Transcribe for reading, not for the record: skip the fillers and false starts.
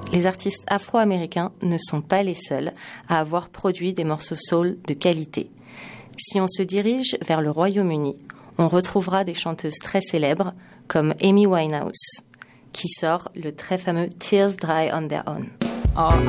Les artistes afro-américains ne sont pas les seuls à avoir produit des morceaux soul de qualité. Si on se dirige vers le Royaume-Uni, on retrouvera des chanteuses très célèbres comme Amy Winehouse, qui sort le très fameux Tears Dry on Their Own. All